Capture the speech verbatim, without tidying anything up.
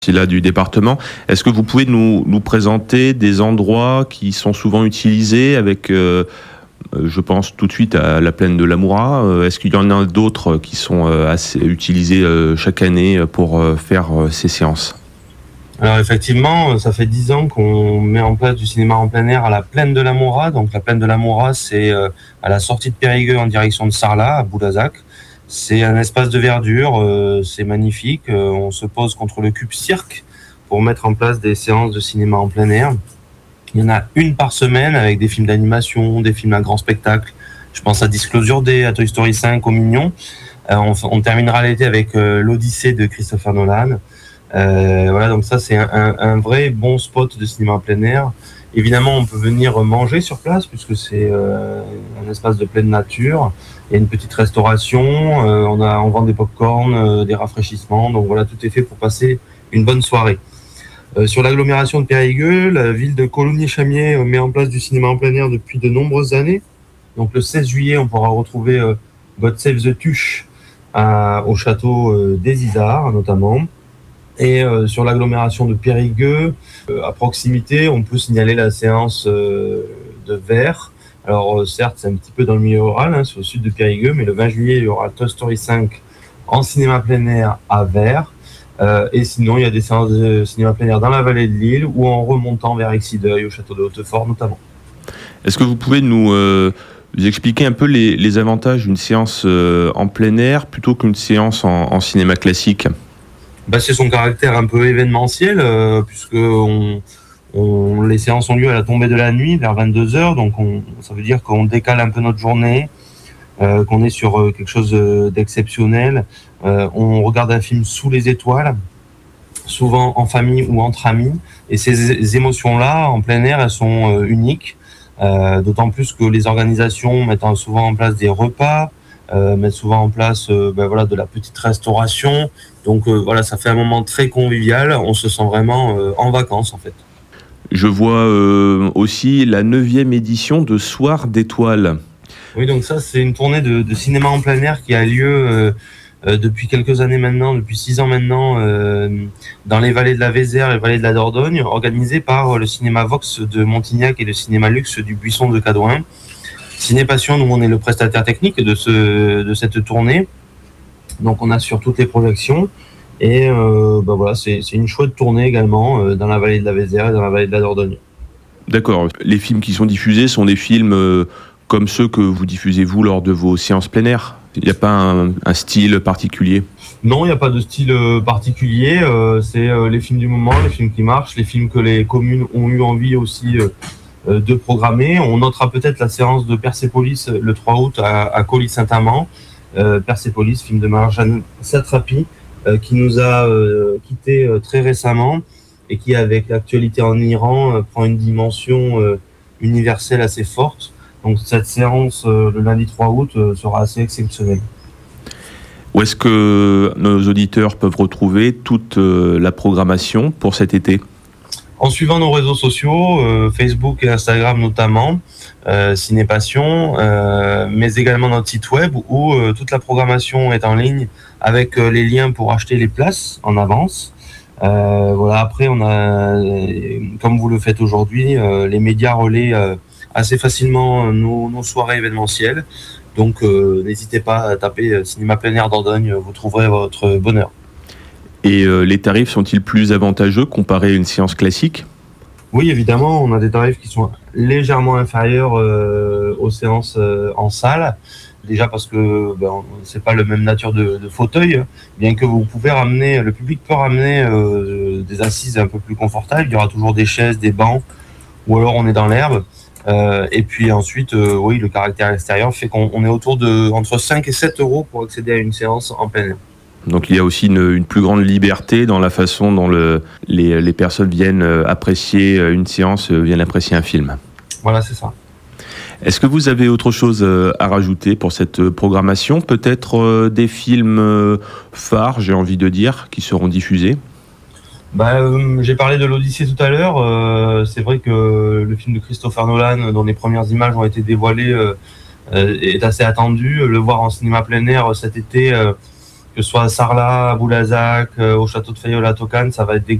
là du département. Est-ce que vous pouvez nous, nous présenter des endroits qui sont souvent utilisés avec, euh, je pense tout de suite à la plaine de l'Amoura. Euh, est-ce qu'il y en a d'autres qui sont euh, assez utilisés euh, chaque année pour euh, faire euh, ces séances? Alors effectivement, ça fait dix ans qu'on met en place du cinéma en plein air à la plaine de l'Amoura. Donc la plaine de l'Amoura, c'est euh, à la sortie de Périgueux en direction de Sarlat, à Boulazac. C'est un espace de verdure, euh, c'est magnifique. Euh, on se pose contre le Cube Cirque pour mettre en place des séances de cinéma en plein air. Il y en a une par semaine avec des films d'animation, des films à grand spectacle. Je pense à Disclosure Day, à Toy Story cinq, aux Mignons. Euh, on, on terminera l'été avec euh, l'Odyssée de Christopher Nolan. Euh, voilà, donc ça c'est un, un, un vrai bon spot de cinéma en plein air. Évidemment, on peut venir manger sur place puisque c'est euh, un espace de pleine nature. Il y a une petite restauration, euh, on, a, on vend des pop-corn, euh, des rafraîchissements. Donc voilà, tout est fait pour passer une bonne soirée. Euh, sur l'agglomération de Périgueux, la ville de Cologny-Chamiers met en place du cinéma en plein air depuis de nombreuses années. Donc le seize juillet, on pourra retrouver euh, God Save the Tuche à, au château euh, des Isards notamment. Et euh, sur l'agglomération de Périgueux, euh, à proximité, on peut signaler la séance euh, de Vers. Alors euh, certes, c'est un petit peu dans le milieu rural, hein, c'est au sud de Périgueux, mais le vingt juillet, il y aura Toy Story cinq en cinéma plein air à Vers. Euh, et sinon, il y a des séances de cinéma plein air dans la vallée de l'Isle ou en remontant vers Exideuil, au château de Hautefort notamment. Est-ce que vous pouvez nous, euh, nous expliquer un peu les, les avantages d'une séance euh, en plein air plutôt qu'une séance en, en cinéma classique ? Bah, c'est son caractère un peu événementiel, euh, puisque on, on, les séances ont lieu à la tombée de la nuit, vers vingt-deux heures, donc on, ça veut dire qu'on décale un peu notre journée, euh, qu'on est sur euh, quelque chose d'exceptionnel. Euh, on regarde un film sous les étoiles, souvent en famille ou entre amis, et ces émotions-là, en plein air, elles sont euh, uniques, euh, d'autant plus que les organisations mettent souvent en place des repas, Euh, mettre souvent en place euh, ben voilà, de la petite restauration. Donc euh, voilà, ça fait un moment très convivial. On se sent vraiment euh, en vacances en fait. Je vois euh, aussi la neuvième édition de Soir d'étoiles. Oui, donc ça c'est une tournée de, de cinéma en plein air qui a lieu euh, euh, depuis quelques années maintenant, depuis six ans maintenant, euh, dans les vallées de la Vézère et vallées de la Dordogne, organisée par le cinéma Vox de Montignac et le cinéma Luxe du Buisson de Cadouin. Ciné Passion, nous on est le prestataire technique de, ce, de cette tournée, donc on assure toutes les projections et euh, bah voilà, c'est, c'est une chouette tournée également euh, dans la vallée de la Vézère et dans la vallée de la Dordogne. D'accord, les films qui sont diffusés sont des films euh, comme ceux que vous diffusez vous lors de vos séances plein air? Il n'y a pas un, un style particulier? Non, il n'y a pas de style particulier, euh, c'est euh, les films du moment, les films qui marchent, les films que les communes ont eu envie aussi euh, de programmer. On notera peut-être la séance de Persépolis le trois août à, à Colly-Saint-Amand. Euh, Persépolis, film de Marjane Satrapi, euh, qui nous a euh, quittés euh, très récemment et qui, avec l'actualité en Iran, euh, prend une dimension euh, universelle assez forte. Donc cette séance, euh, le lundi trois août, euh, sera assez exceptionnelle. Où est-ce que nos auditeurs peuvent retrouver toute euh, la programmation pour cet été ? En suivant nos réseaux sociaux, euh, Facebook et Instagram notamment, euh, Ciné Passion, euh, mais également notre site web où euh, toute la programmation est en ligne avec euh, les liens pour acheter les places en avance. Euh, voilà. Après, on a, comme vous le faites aujourd'hui, euh, les médias relaient euh, assez facilement nos, nos soirées événementielles. Donc, euh, n'hésitez pas à taper euh, Cinéma plein air Dordogne, vous trouverez votre bonheur. Et euh, les tarifs sont-ils plus avantageux comparés à une séance classique ? Oui, évidemment, on a des tarifs qui sont légèrement inférieurs euh, aux séances euh, en salle. Déjà parce que ben, c'est pas la même nature de, de fauteuil, bien que vous pouvez ramener, le public peut ramener euh, des assises un peu plus confortables. Il y aura toujours des chaises, des bancs, ou alors on est dans l'herbe. Euh, et puis ensuite, euh, oui, le caractère extérieur fait qu'on on est autour de entre cinq et sept euros pour accéder à une séance en plein air. Donc il y a aussi une, une plus grande liberté dans la façon dont le, les, les personnes viennent apprécier une séance, viennent apprécier un film. Voilà, c'est ça. Est-ce que vous avez autre chose à rajouter pour cette programmation ? Peut-être des films phares, j'ai envie de dire, qui seront diffusés ? Bah, euh, j'ai parlé de l'Odyssée tout à l'heure. Euh, c'est vrai que le film de Christopher Nolan, dont les premières images ont été dévoilées, euh, est assez attendu. Le voir en cinéma plein air cet été... Euh, que ce soit à Sarlat, à Boulazac, euh, au château de Fayol, à Tocane, ça va être des